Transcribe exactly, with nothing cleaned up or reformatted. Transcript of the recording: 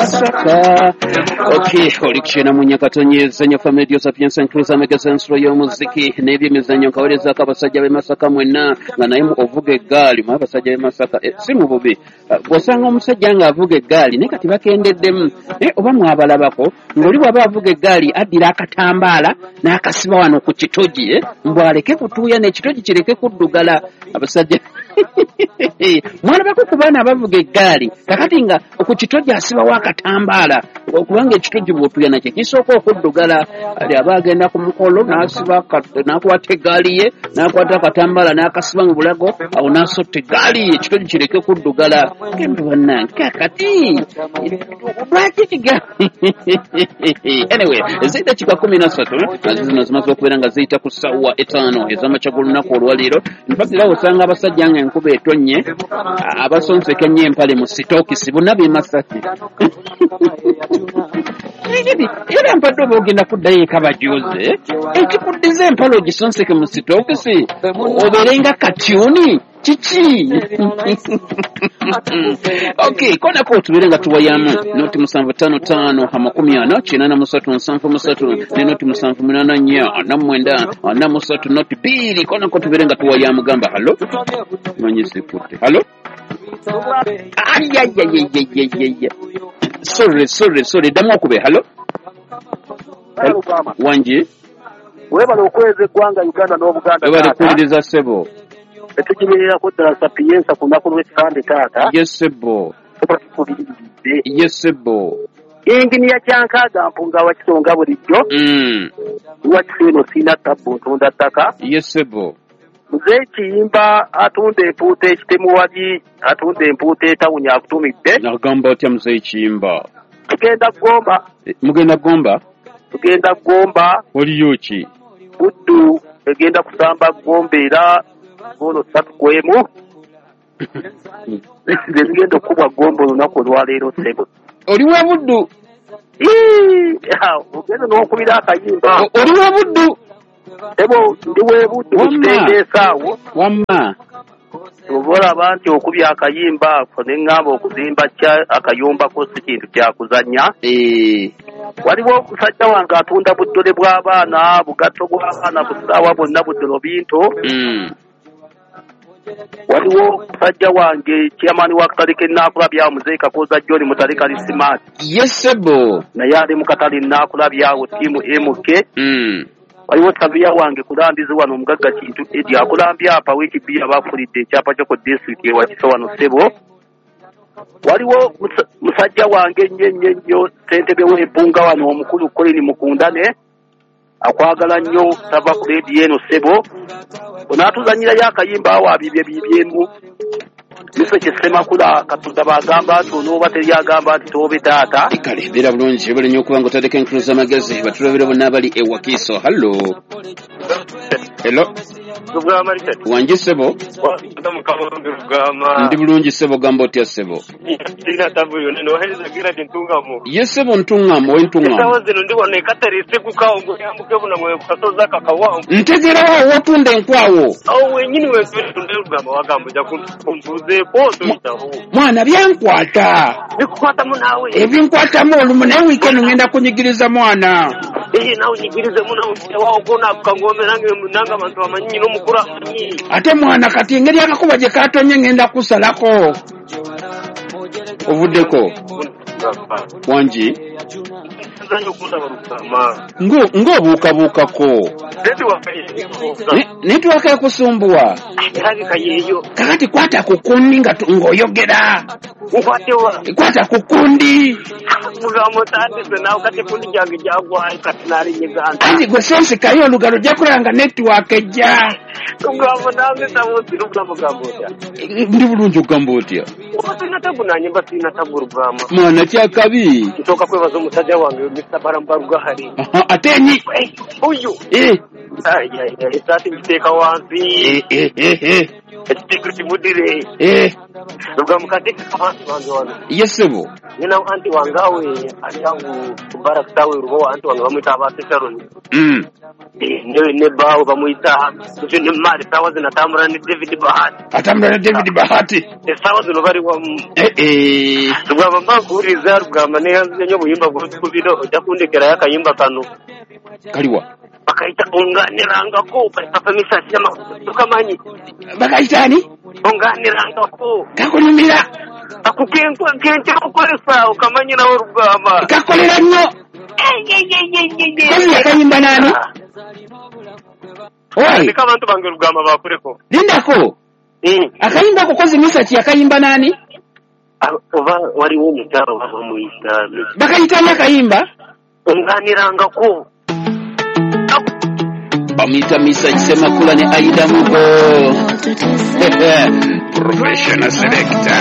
Masaka. Okay, olikishena munyakatonye zenyo family sapienza nkriza megasenso yo muziki nebye mizanyo kaweleza kabasajja be Masaka mwenna nga naye mu ovuga eggaali mu abasajja be Masaka e, si mu bubi bw'osanga omusajja nga avuga eggaali ne kati bakendeddemu e, oba mwabalabako ng'oli bw'aba avuga eggaali addira akatambaala n'akasiba wano ku kitogi eh? Mbwaleke kutuuya n'ekitogi kireke kuddugala abasajja mwalabako ku baana abavuga eggaali kakati nga ku kitogi asibawo akatambaala kubanga ekitogi bw'otuuya nakyo kisooka okuddugala ali aba agenda ku mukolo n'asiba n'akwata eggaali ye n'akwata akatambaala n'akasiba mu bulago awo n'asotta eggaali ye ekitogi kireke kuddugala genda bannange kakati lwaki kiga anyway ez'eddakiika kumi na ssatu zino zimaze okubeera nga ziyita ku ssaawa etaano ez'amakya g'olunaku olwaleero nfakira osanga abasajja nga enkuba etonnye abasonseka nnyo empale mu sitookisi bonna beemasaki era mpadde oba ogenda kuddayo eka bajoze ekikuddiza empale ogisonseke mu sitookisi obeerenga katyuni kiki okay kona ko tubeere nga tuwayamu noti musanvu ttaano ttaano amakumi ana kyenda na musatu nsanvu musatu ne noti musanvu munaana nnya ana mwenda ana musatu noti bbiri kona ko tubeere nga tuwayamu gamba halo manyi sikudde halo ayayayayayaya sorry sorry sorry ddamu okube halo wangi webala okweza eggwanga Uganda n'Obuganda webala kuwuliriza ssebo etukimirira ddala sapiensa ku lunaku lw'ekipande taata yes sebo yes sebo inginiya kyankaaga mpunga wakisonga bulijjo mm. wakifeeno siina tabbu ntunda ttaka yes sebo muze kiyimba atunda empuuta ekitemuwagi atunda empuuta etawunya akutumidde agamba otya muze kiyimba tugenda gomba mugenda gomba tugenda gomba oliyo ki buddu egenda kusamba gomba era gono ssatu kwemu zigenda okubwa gomba olunaku olwaleero sebo oli wa buddu ogenda n'okubira akayimba oli wa buddu sebo ndi webuddu kukitendeesaawo wamma oba olaba nti okubya akayimba ne ŋŋamba okuzimba akayumbako si kintu kyakuzannya waliwo omusajja wange atunda buddole bw'abaana bugatto bw'abaana busaawa bwonna buddolo bintu waliwo omusajja wange chairman wa katale k'ennakulabya muzeyi Kakoza John mutale kalisimaati yesebo naye ali mu katale nnakulabyawo ttiimu M K waliwo tabiya wange kulambizi wano omugagga kintu edi akulambya apa w'ekibiya baafulidde ekyapa kyo ku disitulikiti ewa Kiso wano ssebo waliwo musajja wange nnyo nnyo nnyo ssentebe w'empunga wano omukulu Colin Mukundane akwagala nnyo tava ku leediyo eno ssebo onaatuzanyirayo akayimba awo abibye bibyemu miso kisemakula Katonda bagamba nti onooba teri agamba nti toobe taata kale mbeera bulungi ebale nnyo okuba nga otadeko enkuluza amagezi batulabire bonna abali ewa Kiso hallo hello wangi ssebo ndi bulungi ssebo gamba otya ssebo ye ssebo ntuŋŋamu wentuŋŋamu ntegerawo wotunda enkwawo mwana byankwata ebinkwatamu olumu naye wiikendi ngenda kunyigiriza mwana ate mwana kati engeri akakuba gye katonye ngenda kusalako ovuddeko wangi ng'obuukabuukako netiwaka yakusumbuwa kakati kwata ku kundi nga ng'oyogera kwata ku kundi anti gwe sensikayo olugalo ojja kulaba nga netiwaka ejja ndi bulungi okugamba otya mwana kyakabi nsooka kwebaza omusajja wange Mister Barambaruga hari ate enyi oyo esaati ngiteeka wansi ekiteeko kimudire Rugama kadeke kabantu bange wano. Yesebo. Nina anti wangawe ajangu Barak tawe rugo anti wangawe bamuita abasekaroni. Mm. Ne ne bawo bamuita ne mali tawazi na tamura ni David Bahati. Atamura David Bahati. E tawazi no bari wa eh eh. Rugama mbangu rizar rugama ne yanze nyo buyimba ku video jakundekera yakayimba kanu. Kaliwa. Bakaita unganiranga ko bafamisa sema tukamanyi. Bakaita ni? Unganiranga ko. Kakulimira. Akukenko nkente ukolesa ukamanyi na Rugama. Kakolera nnyo. Kozi yakayimba nani? Oi. Ndika abantu bange Rugama bakureko. Lindako. Eh. Akayimba ko kozi misati yakayimba nani? Ova wali wo mutaro bamuita. Bakaita yakayimba? Unganiranga ko. Bamita misa jisema kula ni Aida Mugo. Professional selector.